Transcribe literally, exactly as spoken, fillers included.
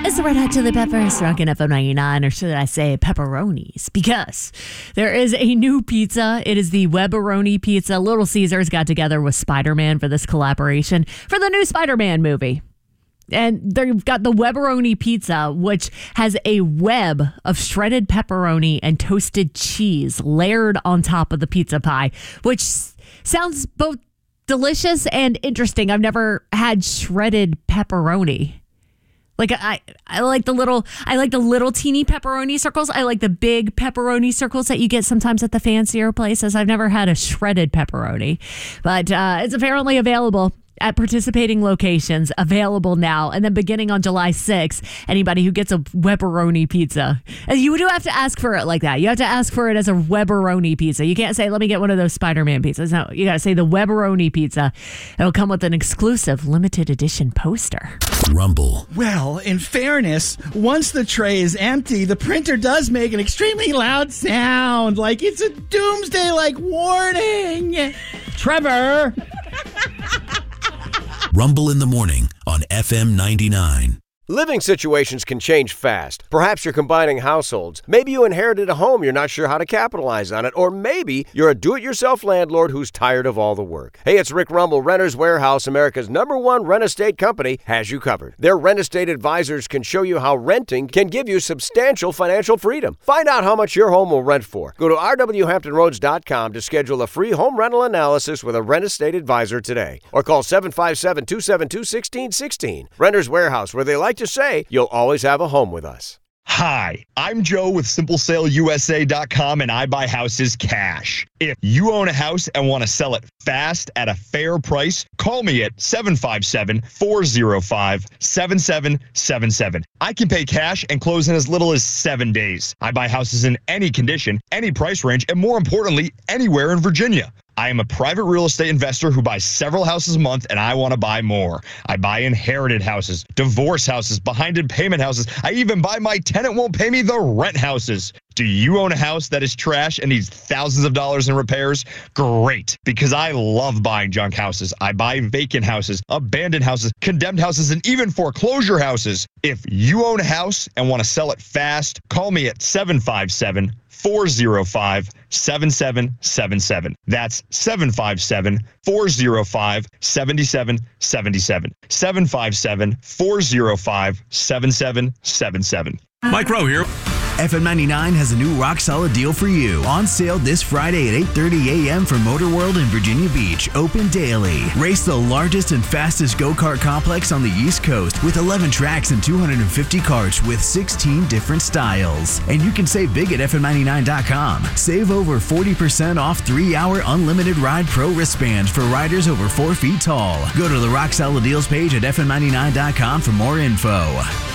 It's the Red Hot Chili Peppers, rocking F M ninety-nine, or should I say pepperonis, because there is a new pizza. It is the Webberoni pizza. Little Caesars got together with Spider-Man for this collaboration for the new Spider-Man movie. And they've got the Webberoni pizza, which has a web of shredded pepperoni and toasted cheese layered on top of the pizza pie, which sounds both delicious and interesting. I've never had shredded pepperoni. Like I, I like the little, I like the little teeny pepperoni circles. I like the big pepperoni circles that you get sometimes at the fancier places. I've never had a shredded pepperoni, but uh, it's apparently available at participating locations, available now, and then beginning on July sixth, anybody who gets a Webberoni pizza. And you do have to ask for it like that. You have to ask for it as a Webberoni pizza. You can't say, let me get one of those Spider-Man pizzas. No, you got to say the Webberoni pizza. It'll come with an exclusive limited edition poster. Rumble. Well, in fairness, once the tray is empty, the printer does make an extremely loud sound, like it's a doomsday-like warning. Trevor! Rumble in the morning on F M ninety-nine. Living situations can change fast. Perhaps you're combining households. Maybe you inherited a home you're not sure how to capitalize on it. Or maybe you're a do-it-yourself landlord who's tired of all the work. Hey, it's Rick Rumble. Renters Warehouse, America's number one rent estate company, has you covered. Their rent estate advisors can show you how renting can give you substantial financial freedom. Find out how much your home will rent for. Go to r w hampton roads dot com to schedule a free home rental analysis with a rent estate advisor today. Or call seven five seven, two seven two, one six one six. Renters Warehouse, where they like to say you'll always have a home with us. Hi, I'm Joe with Simple Sale U S A dot com, and I buy houses cash. If you own a house and want to sell it fast at a fair price, call me at seven five seven, four zero five, seven seven seven seven. I can pay cash and close in as little as seven days. I buy houses in any condition, any price range, and more importantly, anywhere in Virginia. I am a private real estate investor who buys several houses a month, and I want to buy more. I buy inherited houses, divorce houses, behind payment houses. I even buy my tenant won't pay me the rent houses. Do you own a house that is trash and needs thousands of dollars in repairs? Great, because I love buying junk houses. I buy vacant houses, abandoned houses, condemned houses, and even foreclosure houses. If you own a house and want to sell it fast, call me at seven five seven, four zero five, seven seven seven seven. That's seven five seven, four zero five, seven seven seven seven. seven five seven, four zero five, seven seven seven seven. Mike Rowe here. F M ninety-nine has a new rock solid deal for you. On sale this Friday at eight thirty a.m. for Motor World in Virginia Beach. Open daily. Race the largest and fastest go-kart complex on the East Coast with eleven tracks and two hundred fifty karts with sixteen different styles. And you can save big at F M ninety-nine dot com. Save over forty percent off three-hour unlimited Ride Pro wristbands for riders over four feet tall. Go to the Rock Solid Deals page at F M ninety-nine dot com for more info.